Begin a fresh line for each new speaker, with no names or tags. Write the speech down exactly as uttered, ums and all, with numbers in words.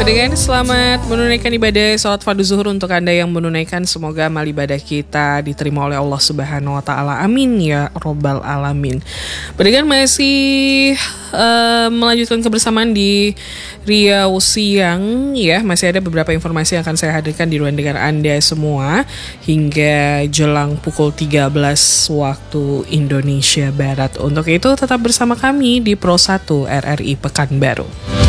Dengan selamat menunaikan ibadah salat fardu zuhur untuk Anda yang menunaikan, semoga amal ibadah kita diterima oleh Allah Subhanahu wa taala. Amin ya robbal alamin. Dengan masih uh, melanjutkan kebersamaan di Riau Siang ya, masih ada beberapa informasi yang akan saya hadirkan di ruang dengar Anda semua hingga jelang pukul tiga belas waktu Indonesia Barat. Untuk itu tetap bersama kami di Pro satu R R I Pekanbaru.